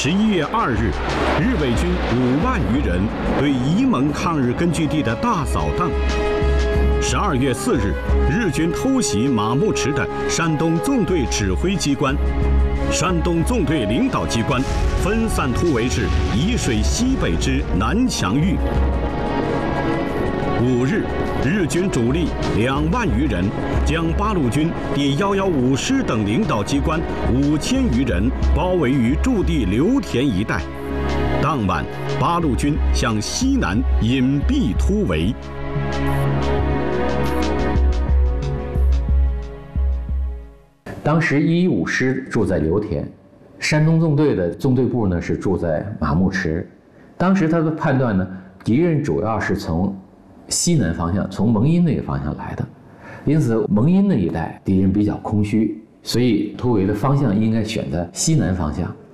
11月2日，日伪军5万余人对沂蒙抗日根据地的大扫荡。12月4日，日军偷袭马木池的山东纵队指挥机关，山东纵队领导机关分散突围至沂水西北之南墙峪。5日，日军主力2万余人将八路军第115师等领导机关5000余人包围于驻地刘田一带。当晚，八路军向西南隐蔽突围。 当时115师住在刘田，山东纵队的纵队部呢是住在马木池。当时他的判断呢，敌人主要是从西南方向，从蒙阴那个方向来的，因此蒙阴那一带敌人比较空虚，所以突围的方向应该选在西南方向。